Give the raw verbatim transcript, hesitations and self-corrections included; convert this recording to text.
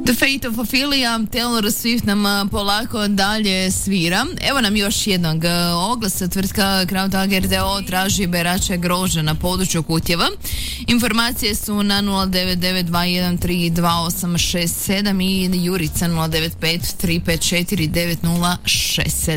The Fate of Ophelia, Taylor Swift nam polako dalje svira. Evo nam još jednog oglasa. Tvrtka Krautag R D O traži berače grožđa na području Kutjeva. Informacije su na nula devet devet dva jedan tri dva osam šest sedam i Jurica nula devet pet tri pet četiri devet nula šest sedam.